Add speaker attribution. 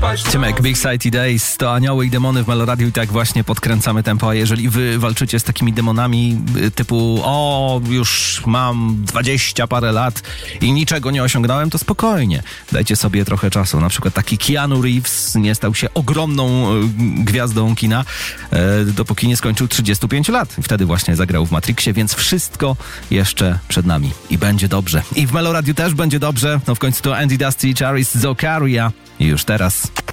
Speaker 1: Ciemek, Big City Days to Anioły i Demony w Meloradiu i tak właśnie podkręcamy tempo, a jeżeli wy walczycie z takimi demonami typu już mam 20 parę lat i niczego nie osiągnąłem, to spokojnie, dajcie sobie trochę czasu. Na przykład taki Keanu Reeves nie stał się ogromną gwiazdą kina, dopóki nie skończył 35 lat. Wtedy właśnie zagrał w Matrixie, więc wszystko jeszcze przed nami i będzie dobrze. I w Meloradiu też będzie dobrze, no w końcu to Andy Dusty, Charis, Zokaria i już teraz.